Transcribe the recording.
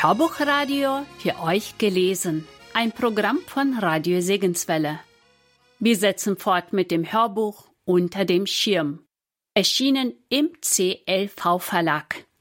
Hörbuchradio für euch gelesen. Ein Programm von Radio Segenswelle. Wir setzen fort mit dem Hörbuch Unter dem Schirm. Erschienen im CLV Verlag.